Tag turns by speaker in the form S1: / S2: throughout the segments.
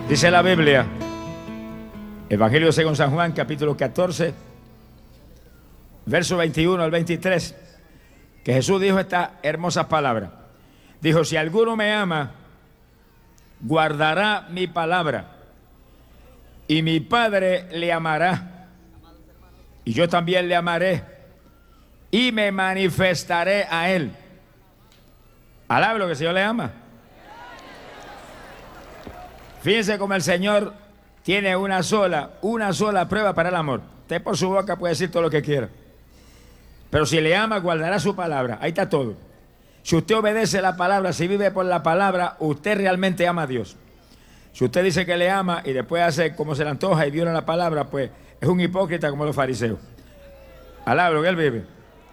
S1: Dice la Biblia, Evangelio según San Juan, capítulo 14, verso 21 al 23, que Jesús dijo estas hermosas palabras. Dijo: si alguno me ama, guardará mi palabra, y mi Padre le amará, y yo también le amaré, y me manifestaré a él. Alabe lo que el Señor le ama. Fíjense cómo el Señor tiene una sola prueba para el amor. Usted por su boca puede decir todo lo que quiera, pero si le ama, guardará su palabra. Ahí está todo. Si usted obedece la palabra, si vive por la palabra, usted realmente ama a Dios. Si usted dice que le ama y después hace como se le antoja y viola la palabra, pues es un hipócrita como los fariseos. Alabro que él vive.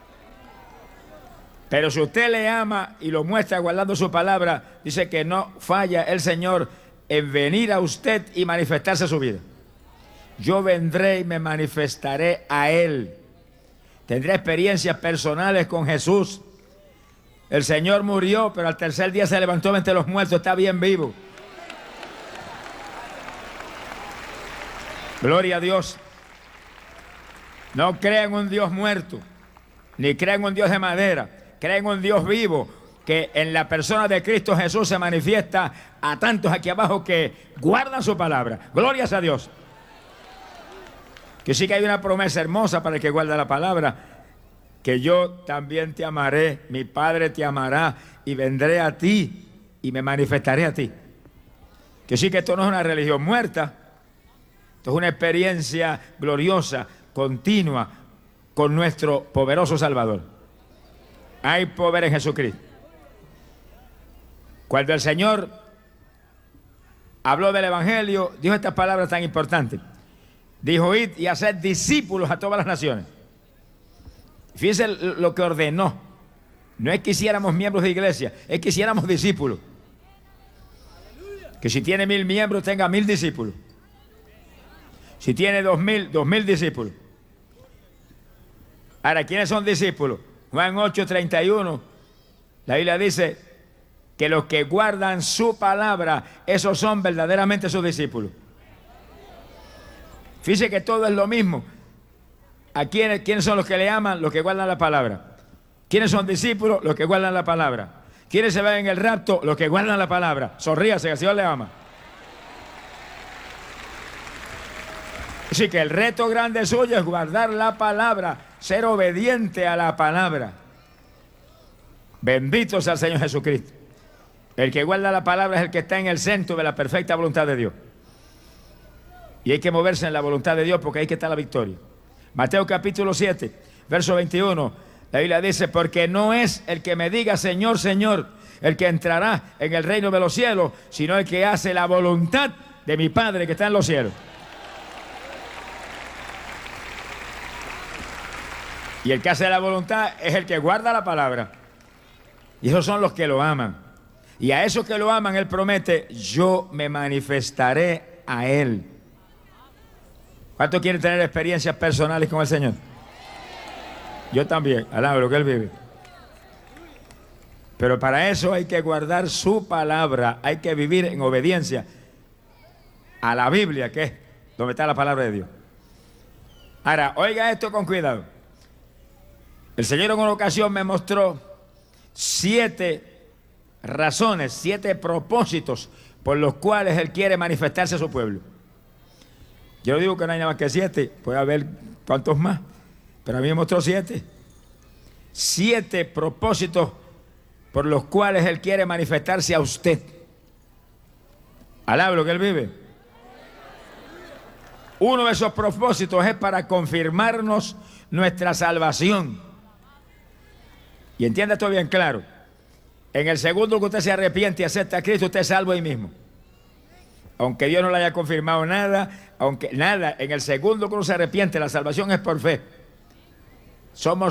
S1: Pero si usted le ama y lo muestra guardando su palabra, dice que no falla el Señor en venir a usted y manifestarse su vida. Yo vendré y me manifestaré a Él. Tendré experiencias personales con Jesús. El Señor murió, pero al tercer día se levantó entre los muertos, está bien vivo. Gloria a Dios. No crean en un Dios muerto, ni crean en un Dios de madera. Creen en un Dios vivo, que en la persona de Cristo Jesús se manifiesta a tantos aquí abajo que guardan su palabra. Glorias a Dios. Que sí que hay una promesa hermosa para el que guarda la palabra, que yo también te amaré, mi Padre te amará y vendré a ti y me manifestaré a ti. Que sí que esto no es una religión muerta, esto es una experiencia gloriosa, continua, con nuestro poderoso Salvador. Hay poder en Jesucristo. Cuando el Señor habló del Evangelio, dijo estas palabras tan importantes. Dijo: id y haced discípulos a todas las naciones. Fíjense lo que ordenó. No es que hiciéramos miembros de iglesia, es que hiciéramos discípulos. Que si tiene 1000 miembros, tenga 1000 discípulos. Si tiene 2000 discípulos. Ahora, ¿quiénes son discípulos? Juan 8:31, la Biblia dice que los que guardan su palabra, esos son verdaderamente sus discípulos. Fíjese que todo es lo mismo. ¿A quiénes son los que le aman? Los que guardan la palabra. ¿Quiénes son discípulos? Los que guardan la palabra. ¿Quiénes se van en el rapto? Los que guardan la palabra. Sonríase, que el Señor le ama. Así que el reto grande suyo es guardar la palabra, ser obediente a la palabra. Bendito sea el Señor Jesucristo. El que guarda la palabra es el que está en el centro de la perfecta voluntad de Dios. Y hay que moverse en la voluntad de Dios, porque ahí que está la victoria. Mateo capítulo 7, verso 21, la Biblia dice: porque no es el que me diga Señor, Señor, el que entrará en el reino de los cielos, sino el que hace la voluntad de mi Padre que está en los cielos. Y el que hace la voluntad es el que guarda la palabra. Y esos son los que lo aman. Y a esos que lo aman, Él promete: yo me manifestaré a Él. ¿Cuántos quieren tener experiencias personales con el Señor? Yo también, alabo lo que Él vive. Pero para eso hay que guardar su palabra. Hay que vivir en obediencia a la Biblia, que es donde está la palabra de Dios. Ahora, oiga esto con cuidado. El Señor en una ocasión me mostró 7 razones, 7 propósitos por los cuales Él quiere manifestarse a su pueblo. Yo no digo que no hay nada más que 7, puede haber cuantos más, pero a mí me mostró 7. 7 propósitos por los cuales Él quiere manifestarse a usted. Alaba lo que Él vive. Uno de esos propósitos es para confirmarnos nuestra salvación. Y entienda esto bien claro. En el segundo que usted se arrepiente y acepta a Cristo, usted es salvo ahí mismo. Aunque Dios no le haya confirmado nada, en el segundo que uno se arrepiente, la salvación es por fe. Somos